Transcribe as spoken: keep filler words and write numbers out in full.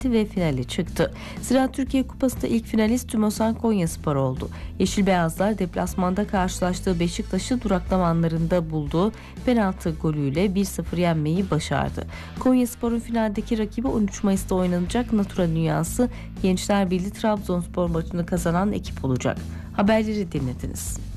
ve finale çıktı. Zira Türkiye Kupası'nda ilk finalist Tümosan Konyaspor oldu. Yeşil Beyazlar deplasmanda karşılaştığı Beşiktaş'ı duraklama anlarında bulduğu penaltı golüyle bir sıfır yenmeyi başardı. Konyaspor'un finaldeki rakibi on üç Mayıs'ta oynanacak Natura Dünyası Gençler Birliği Trabzonspor maçını kazanan ekip olacak. Haberleri dinlediniz.